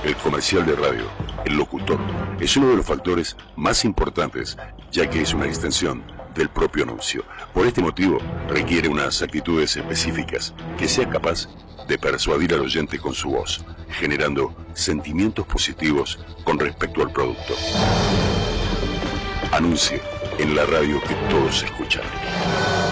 El comercial de radio, el locutor, es uno de los factores más importantes, ya que es una extensión del propio anuncio. Por este motivo, requiere unas actitudes específicas, que sea capaz de persuadir al oyente con su voz, generando sentimientos positivos con respecto al producto. Anuncie en la radio que todos escuchan.